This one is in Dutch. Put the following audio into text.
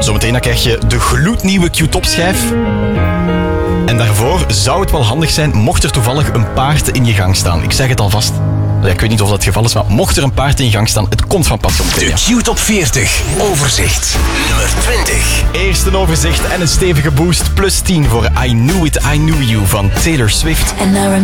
Zometeen dan krijg je de gloednieuwe Q-Top schijf. En daarvoor zou het wel handig zijn mocht er toevallig een paard in je gang staan. Ik zeg het alvast. Ja, ik weet niet of dat het geval is, maar mocht er een paard in je gang staan, het komt van pas zometeen. De Q-Top 40 overzicht. Nummer 20. Eerst een overzicht en een stevige boost. Plus 10 voor I Knew It, I Knew You van Taylor Swift.